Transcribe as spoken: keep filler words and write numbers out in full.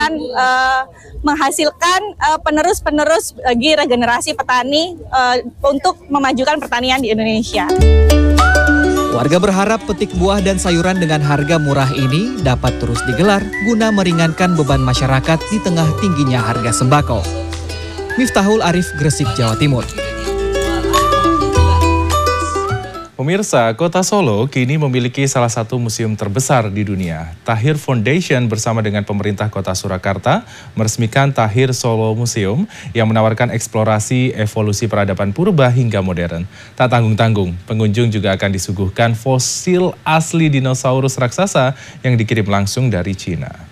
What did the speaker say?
uh, menghasilkan uh, penerus-penerus bagi regenerasi petani uh, untuk memajukan pertanian di Indonesia. Warga berharap petik buah dan sayuran dengan harga murah ini dapat terus digelar guna meringankan beban masyarakat di tengah tingginya harga sembako. Miftahul Arif, Gresik, Jawa Timur. Pemirsa, Kota Solo kini memiliki salah satu museum terbesar di dunia. Tahir Foundation bersama dengan pemerintah Kota Surakarta meresmikan Tahir Solo Museum yang menawarkan eksplorasi evolusi peradaban purba hingga modern. Tak tanggung-tanggung, pengunjung juga akan disuguhkan fosil asli dinosaurus raksasa yang dikirim langsung dari Cina.